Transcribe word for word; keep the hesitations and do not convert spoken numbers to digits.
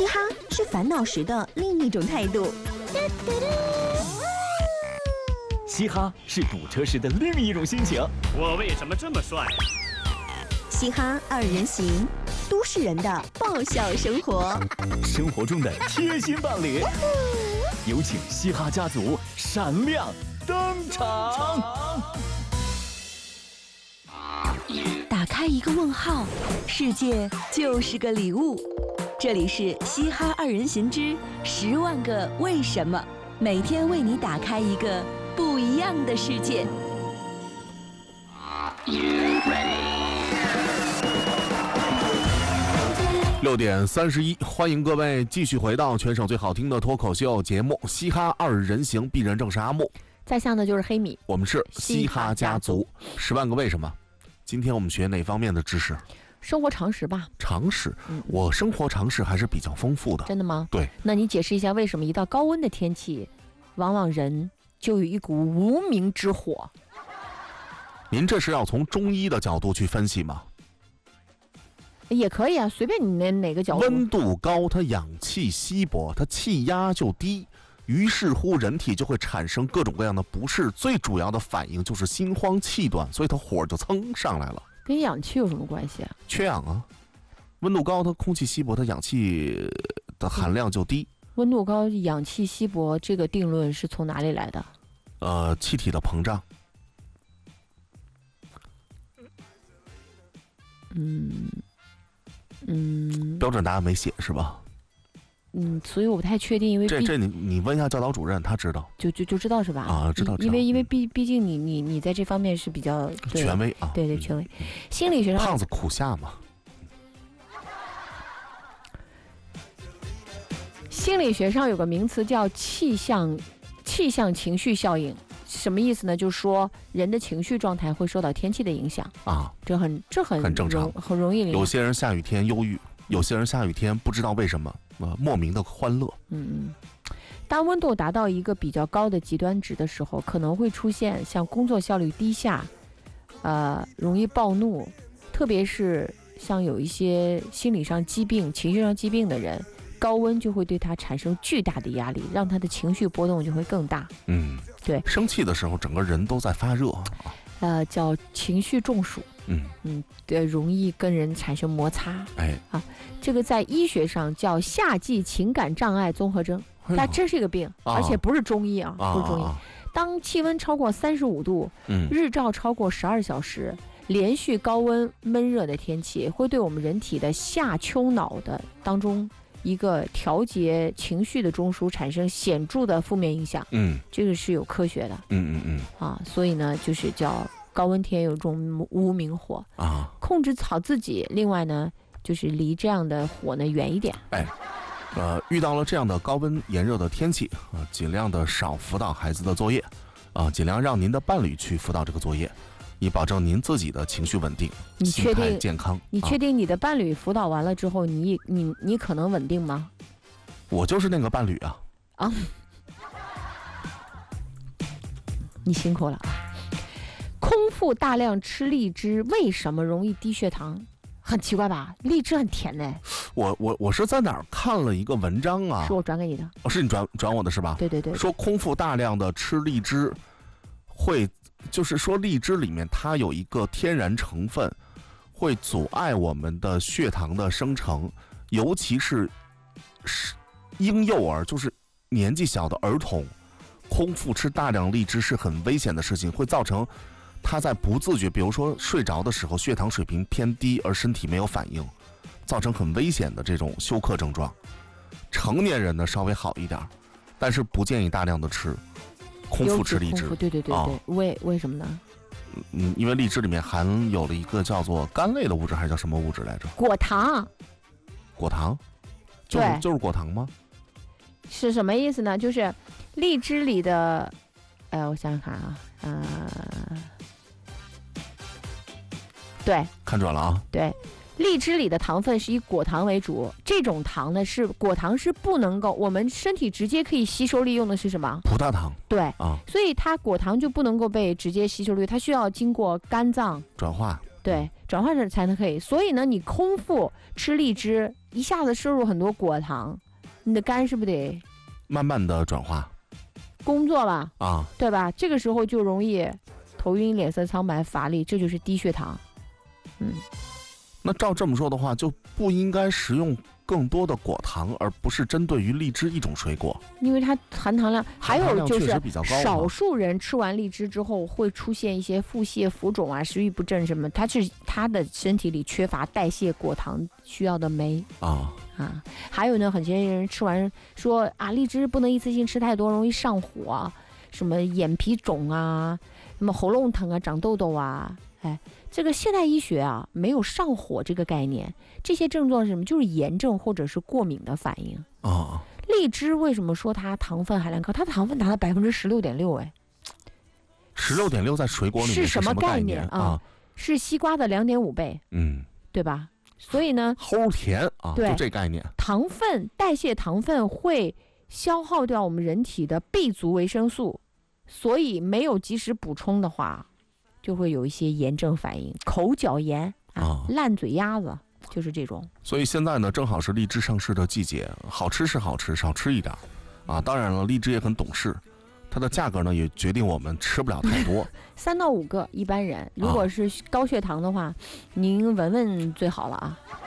嘻哈是烦恼时的另一种态度， 嘻哈是堵车时的另一种心情。 我为什么这么帅？ 嘻哈二人行，都市人的爆笑生活， 生活中的贴心伴侣。有请嘻哈家族闪亮登场。 打开一个问号，世界就是个礼物。这里是嘻哈二人行之十万个为什么，每天为你打开一个不一样的世界。 六点三十一，欢迎各位继续回到全省最好听的脱口秀节目《嘻哈二人行》，必然正是阿木， 在下呢就是黑米， 我们是嘻哈家族。十万个为什么？今天我们学哪方面的知识？ 生活常识吧。 常识、 嗯、 我生活常识还是比较丰富的。 真的吗？ 对。 那你解释一下，为什么一到高温的天气，往往人就有一股无名之火？ 您这是要从中医的角度去分析吗？ 也可以啊，随便你哪哪个角度。 温度高，它氧气稀薄，它气压就低，于是乎人体就会产生各种各样的不适，最主要的反应就是心慌气短，所以它火就蹭上来了。 跟氧气有什么关系啊？ 缺氧啊，温度高，它空气稀薄，它氧气的含量就低。 温度高，氧气稀薄，这个定论是从哪里来的？ 呃，气体的膨胀。 嗯嗯， 标准答案没写是吧？ 嗯，所以我不太确定，因为这这你你问一下教导主任，他知道， 就就就知道是吧？ 啊，知道， 因为因为毕毕竟你你你在这方面是比较权威啊， 对对权威。心理学上， 胖子苦夏嘛。 心理学上有个名词叫气象气象情绪效应，什么意思呢？就是说人的情绪状态会受到天气的影响啊， 这很这很很正常， 很容易理解。 有些人下雨天忧郁，有些人下雨天不知道为什么。呃，莫名的欢乐。 嗯嗯，当温度达到一个比较高的极端值的时候，可能会出现像工作效率低下，呃，容易暴怒，特别是像有一些心理上疾病、情绪上疾病的人，高温就会对他产生巨大的压力，让他的情绪波动就会更大。 嗯， 对， 生气的时候，整个人都在发热。 呃，叫情绪中暑。 嗯嗯，对，容易跟人产生摩擦。 哎啊，这个在医学上叫夏季情感障碍综合征，但这是一个病， 啊、 而且不是中医啊， 啊不是中医。 啊、 当气温超过三十五度， 嗯， 日照超过十二小时，连续高温闷热的天气，会对我们人体的下丘脑的当中一个调节情绪的中枢产生显著的负面影响。 嗯， 这个是有科学的。 嗯嗯嗯。 啊，所以呢，就是叫。高温天有种无名火啊， 控制好自己。另外呢，就是离这样的火呢远一点。 哎，呃，遇到了这样的高温炎热的天气啊，尽量的少辅导孩子的作业，啊，尽量让您的伴侣去辅导这个作业，以保证您自己的情绪稳定、 你确定心态健康。 你确定你的伴侣辅导完了之后，你你你可能稳定吗？ 我就是那个伴侣啊。 啊，你辛苦了啊。空腹大量吃荔枝为什么容易低血糖？很奇怪吧？荔枝很甜呢。 我我我是在哪儿看了一个文章啊？ 是我转给你的。 哦，是你转转我的是吧？ 对对对。 说空腹大量的吃荔枝，会就是说荔枝里面它有一个天然成分，会阻碍我们的血糖的生成，尤其是是婴幼儿，就是年纪小的儿童，空腹吃大量荔枝是很危险的事情，会造成。他在不自觉，比如说睡着的时候，血糖水平偏低，而身体没有反应，造成很危险的这种休克症状。成年人呢稍微好一点，但是不建议大量的吃，空腹吃荔枝。 对对对对，啊、为为什么呢？ 嗯，因为荔枝里面含有了一个叫做苷类的物质，还是叫什么物质来着？ 果糖。 果糖？就是、就是果糖吗？ 是什么意思呢？就是荔枝里的，呃，我想想看啊，呃。对， 看准了啊！ 对，荔枝里的糖分是以果糖为主，这种糖呢是果糖是不能够我们身体直接可以吸收利用的是什么？ 葡萄糖。 对啊， 所以它果糖就不能够被直接吸收利用，它需要经过肝脏转化。 对， 转化成才能可以。所以呢，你空腹吃荔枝，一下子摄入很多果糖，你的肝是不是得慢慢的转化工作了啊？ 对吧？这个时候就容易头晕、脸色苍白、乏力，这就是低血糖。嗯， 那照这么说的话，就不应该食用更多的果糖，而不是针对于荔枝一种水果， 因为它含糖量，还含糖量有就是确实比较高嘛少数人吃完荔枝之后会出现一些腹泻、浮肿啊、食欲不振什么，他是他的身体里缺乏代谢果糖需要的酶啊。 啊。还有呢，很些人吃完说啊，荔枝不能一次性吃太多，容易上火啊，什么眼皮肿啊，什么喉咙疼啊，长痘痘啊，哎。这个现代医学啊，没有上火这个概念，这些症状是什么？就是炎症或者是过敏的反应啊、哦。 荔枝为什么说它糖分含量高？它的糖分达到百分之十六点六，哎， 十六点六在水果里面是什么概念啊？啊是西瓜的两点五倍， 嗯， 对吧？所以呢， 齁甜啊， 对， 就这概念。 糖分代谢糖分会消耗掉我们人体的 B 族维生素，所以没有及时补充的话。就会有一些炎症反应，口角炎啊， 哦、 烂嘴鸭子，就是这种。 所以现在呢，正好是荔枝上市的季节，好吃是好吃，少吃一点啊。当然了，荔枝也很懂事，它的价格呢也决定我们吃不了太多。 三到五个一般人，如果是高血糖的话，啊、您闻闻最好了啊。